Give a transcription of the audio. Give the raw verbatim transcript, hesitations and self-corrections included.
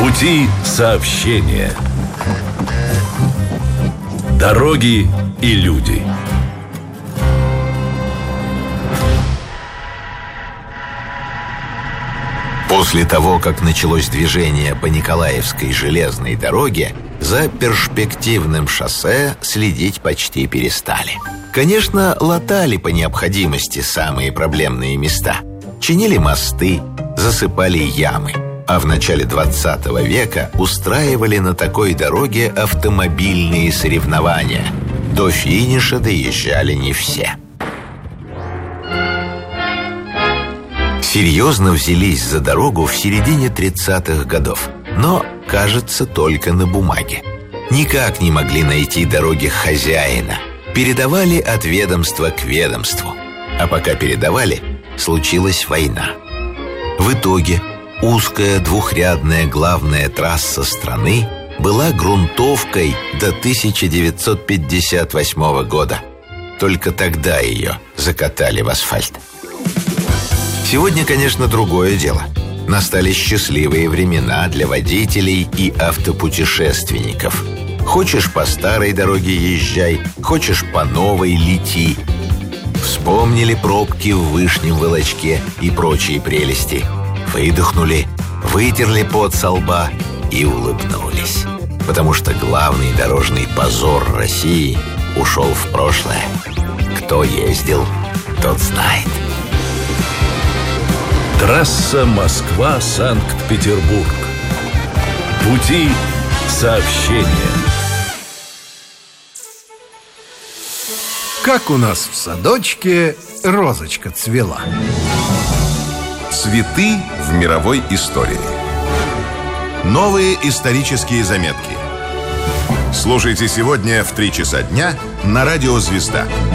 Пути сообщения. Дороги и люди. После того, как началось движение по Николаевской железной дороге, за перспективным шоссе следить почти перестали. Конечно, латали по необходимости самые проблемные места. Чинили мосты, засыпали ямы. А в начале двадцатого века устраивали на такой дороге автомобильные соревнования. До финиша доезжали не все. Серьезно взялись за дорогу в середине тридцатых годов, но, кажется, только на бумаге. Никак не могли найти дороги хозяина. Передавали от ведомства к ведомству. А пока передавали, случилась война. В итоге узкая двухрядная главная трасса страны была грунтовкой до тысяча девятьсот пятьдесят восьмого года. Только тогда ее закатали в асфальт. Сегодня, конечно, другое дело. Настали счастливые времена для водителей и автопутешественников. Хочешь по старой дороге езжай, хочешь по новой лети. Вспомнили пробки в Вышнем Волочке и прочие прелести. Выдохнули, вытерли пот со лба и улыбнулись. Потому что главный дорожный позор России ушел в прошлое. Кто ездил, тот знает. Трасса Москва-Санкт-Петербург. Пути сообщения. Как у нас в садочке розочка цвела. Цветы в мировой истории. Новые исторические заметки. Слушайте сегодня в три часа дня на радио «Звезда».